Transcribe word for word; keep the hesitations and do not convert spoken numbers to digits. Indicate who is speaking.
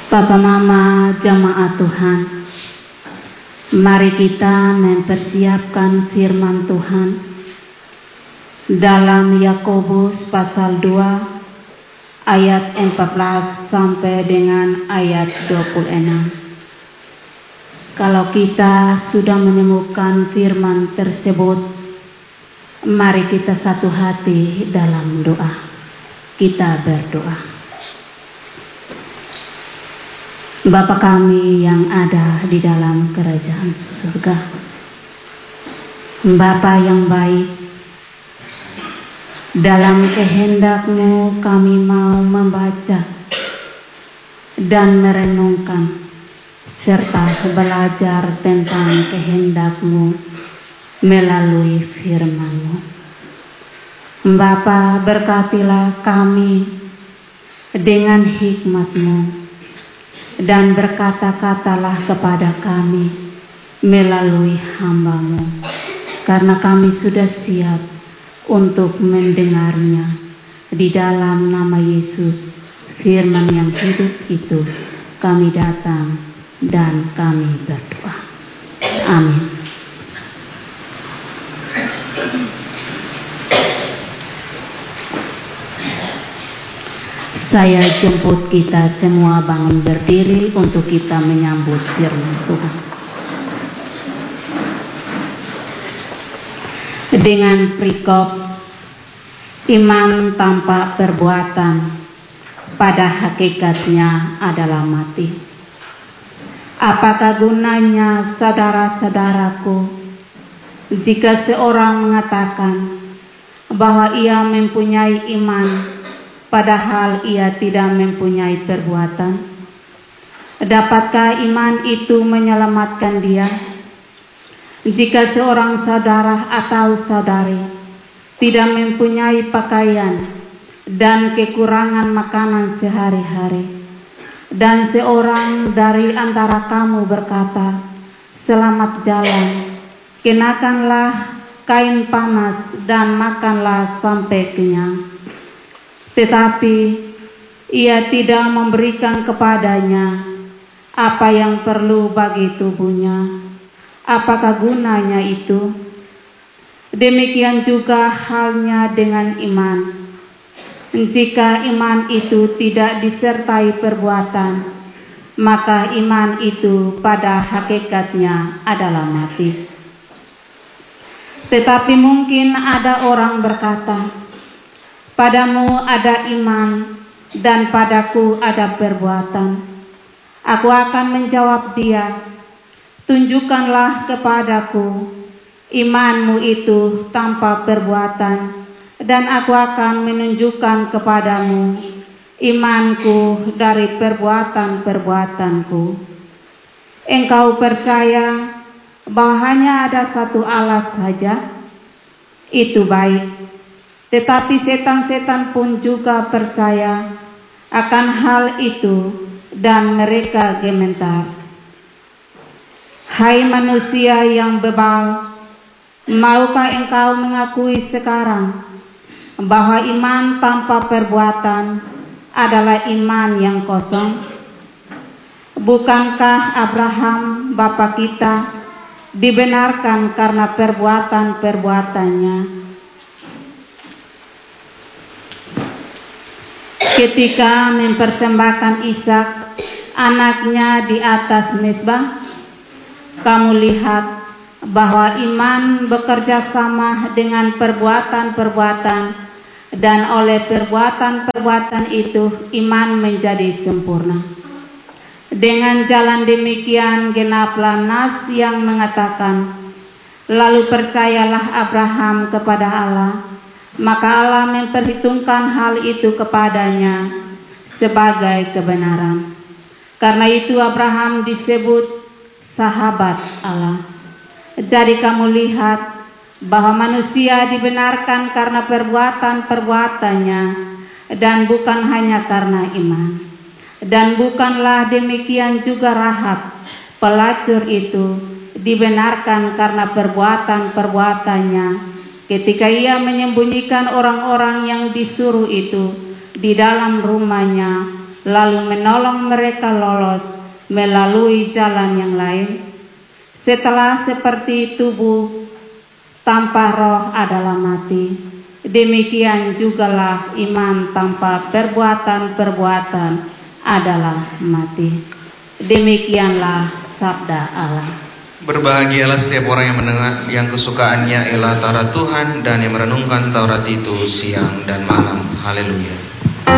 Speaker 1: Papa Mama jamaah Tuhan, mari kita mempersiapkan firman Tuhan dalam Yakobus pasal dua ayat empat belas sampai dengan ayat dua puluh enam. Kalau kita sudah menemukan firman tersebut, mari kita satu hati dalam doa. Kita berdoa. Bapa kami yang ada di dalam kerajaan surga, Bapa yang baik, dalam kehendak-Mu kami mau membaca dan merenungkan serta belajar tentang kehendak-Mu melalui firman-Mu. Bapa, berkatilah kami dengan hikmat-Mu dan berkata-katalah kepada kami melalui hamba-Mu, karena kami sudah siap untuk mendengarnya. Di dalam nama Yesus, firman yang hidup itu, kami datang dan kami berdoa. Amin. Saya jemput kita semua bangun berdiri untuk kita menyambut firman Tuhan. Dengan perikop iman tanpa perbuatan pada hakikatnya adalah mati. Apakah gunanya, saudara-saudaraku, jika seorang mengatakan bahwa ia mempunyai iman padahal ia tidak mempunyai perbuatan? Dapatkah iman itu menyelamatkan dia? Jika seorang saudara atau saudari tidak mempunyai pakaian dan kekurangan makanan sehari-hari, dan seorang dari antara kamu berkata, "Selamat jalan, kenakanlah kain panas dan makanlah sampai kenyang," tetapi ia tidak memberikan kepadanya apa yang perlu bagi tubuhnya, apakah gunanya itu? Demikian juga halnya dengan iman. Jika iman itu tidak disertai perbuatan, maka iman itu pada hakikatnya adalah mati. Tetapi mungkin ada orang berkata, "Padamu ada iman dan padaku ada perbuatan." Aku akan menjawab dia, "Tunjukkanlah kepadaku imanmu itu tanpa perbuatan, dan aku akan menunjukkan kepadamu imanku dari perbuatan-perbuatanku." Engkau percaya bahwa hanya ada satu Allah saja? Itu baik. Tetapi setan-setan pun juga percaya akan hal itu dan mereka gemetar. Hai manusia yang bebal, maukah engkau mengakui sekarang bahwa iman tanpa perbuatan adalah iman yang kosong? Bukankah Abraham bapa kita dibenarkan karena perbuatan-perbuatannya ketika mempersembahkan Ishak anaknya di atas mezbah? Kamu lihat bahwa iman bekerja sama dengan perbuatan-perbuatan, dan oleh perbuatan-perbuatan itu iman menjadi sempurna. Dengan jalan demikian genaplah nas yang mengatakan, "Lalu percayalah Abraham kepada Allah, maka Allah memperhitungkan hal itu kepadanya sebagai kebenaran." Karena itu Abraham disebut sahabat Allah. Jadi kamu lihat bahwa manusia dibenarkan karena perbuatan-perbuatannya dan bukan hanya karena iman. Dan bukanlah demikian juga Rahab, pelacur itu, dibenarkan karena perbuatan-perbuatannya ketika ia menyembunyikan orang-orang yang disuruh itu di dalam rumahnya lalu menolong mereka lolos melalui jalan yang lain. Setelah seperti tubuh tanpa roh adalah mati, demikian jugalah iman tanpa perbuatan-perbuatan adalah mati. Demikianlah sabda Allah.
Speaker 2: Berbahagialah setiap orang yang mendengar, yang kesukaannya ialah Taurat Tuhan dan yang merenungkan Taurat itu siang dan malam. Haleluya.